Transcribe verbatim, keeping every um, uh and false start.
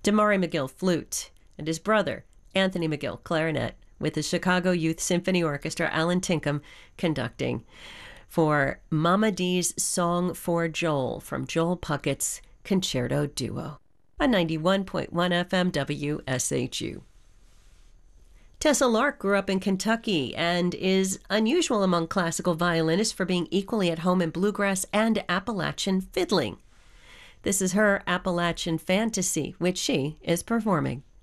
Damari McGill, flute, and his brother, Anthony McGill, clarinet, with the Chicago Youth Symphony Orchestra, Alan Tinkham, conducting, for Mama D's Song for Joel from Joel Puckett's Concerto Duo on ninety-one point one F M W S H U. Tessa Lark grew up in Kentucky and is unusual among classical violinists for being equally at home in bluegrass and Appalachian fiddling. This is her Appalachian Fantasy, which she is performing.